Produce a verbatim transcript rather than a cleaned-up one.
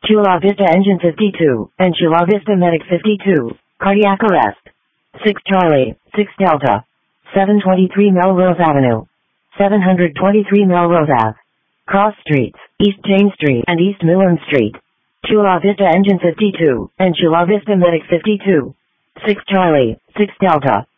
Chula Vista Engine fifty-two, and Chula Vista Medic fifty-two, cardiac arrest. six Charlie, six Delta. seven twenty-three Melrose Avenue. seven twenty-three Melrose Ave. Cross Streets, East Jane Street and East Millen Street. Chula Vista Engine fifty-two, and Chula Vista Medic fifty-two. six Charlie, six Delta.